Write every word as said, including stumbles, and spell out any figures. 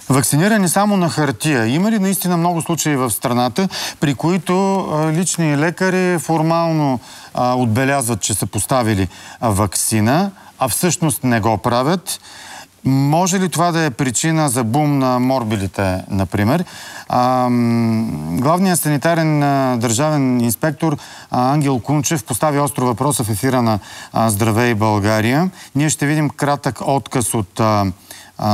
Вакцинирани само на хартия. Има ли наистина много случаи в страната, при които а, лични лекари формално а, отбелязват, че са поставили а, вакцина, а всъщност не го правят? Може ли това да е причина за бум на морбилите, например? А, главният санитарен а, държавен инспектор а, Ангел Кунчев постави остро въпроса в ефира на а, Здравей България. Ние ще видим кратък отказ от а,